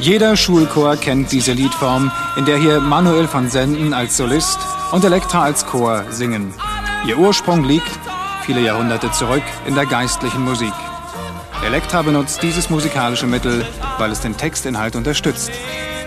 Jeder Schulchor kennt diese Liedform, in der hier Manuel van Senden als Solist und Elektra als Chor singen. Ihr Ursprung liegt, viele Jahrhunderte zurück, in der geistlichen Musik. Elektra benutzt dieses musikalische Mittel, weil es den Textinhalt unterstützt.